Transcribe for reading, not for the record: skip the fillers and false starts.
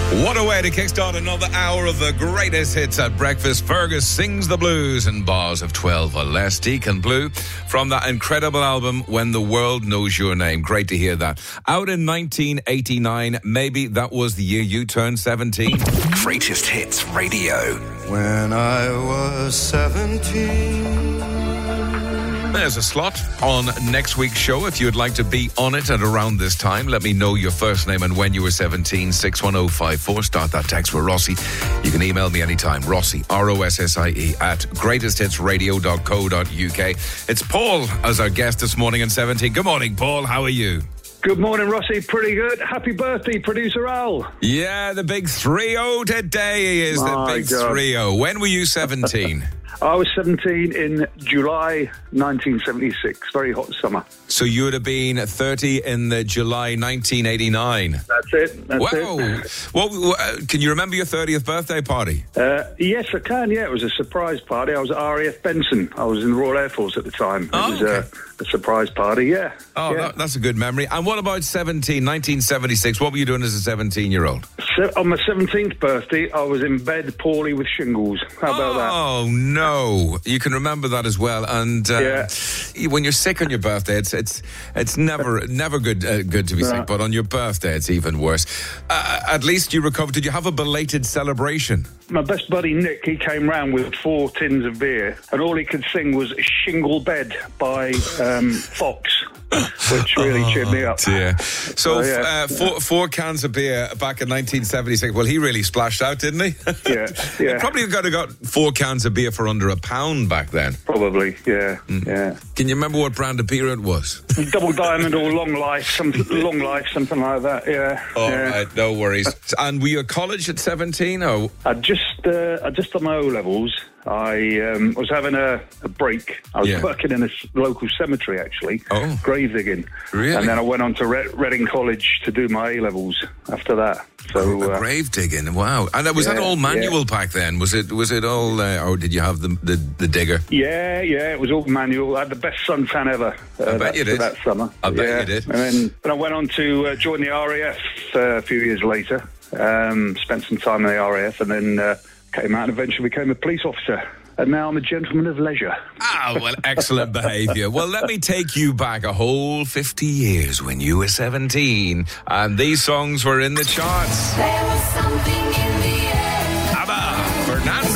What a way to kickstart another hour of the greatest hits at breakfast. Fergus sings the blues in bars of 12 or less. Deacon Blue from that incredible album When the World Knows Your Name. Great to hear that. Out in 1989, maybe that was the year you turned 17. Greatest Hits Radio. When I was 17. There's a slot on next week's show. If you'd like to be on it at around this time, let me know your first name and when you were 17. 61054. Start that text with Rossi. You can email me anytime. Rossi, R-O-S-S-I-E, at greatesthitsradio.co.uk. It's Paul as our guest this morning in 17. Good morning, Paul. How are you? Good morning, Rossi. Pretty good. Happy birthday, producer Al. Yeah, the big 3-0 today is the big 3-0. When were you 17? I was 17 in July 1976. Very hot summer. So you would have been 30 in the July 1989. That's it. That's it. Well, can you remember your 30th birthday party? Yes, I can. Yeah, it was a surprise party. I was at RAF Benson. I was in the Royal Air Force at the time. It was a surprise party, yeah. Oh, yeah. That's a good memory. And what about 1976? What were you doing as a 17-year-old? So, on my 17th birthday, I was in bed poorly with shingles. How about that? Oh, no. You can remember that as well. And when you're sick on your birthday, it's never good to be sick. But on your birthday, it's even worse. At least you recovered. Did you have a belated celebration? My best buddy Nick, he came round with 4 tins of beer, and all he could sing was "Shingle Bed" by Fox, which really cheered me up. Dear. So 4 cans of beer back in 1976. Well, he really splashed out, didn't he? Yeah. He probably could have got 4 cans of beer for under £1 back then. Probably, yeah. Yeah. Can you remember what brand of beer it was? Double Diamond or Long Life, something like that. Yeah. All right, no worries. And were you at college at 17? Or I just done my O-levels. I was having a break. I was working in a local cemetery, actually, grave digging. Really? And then I went on to Reading College to do my A-levels after that. So grave digging, wow! And was that all manual back then? Was it all, or did you have the digger? Yeah, it was all manual. I had the best suntan ever. I bet you did that summer. I bet you did. And then I went on to join the RAF a few years later. Spent some time in the RAF, and then came out and eventually became a police officer. And now I'm a gentleman of leisure. Well, excellent behaviour. Well, let me take you back a whole 50 years when you were 17. And these songs were in the charts. There was something